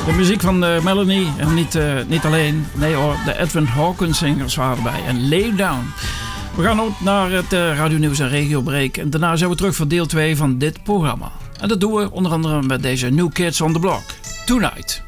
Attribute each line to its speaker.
Speaker 1: De muziek van Melanie en niet alleen. Nee hoor, de Edwin Hawkins zingers waren erbij. En Lay Down. We gaan ook naar het Radio Nieuws en Regio Break. En daarna zijn we terug voor deel 2 van dit programma. En dat doen we onder andere met deze New Kids on the Block. Tonight.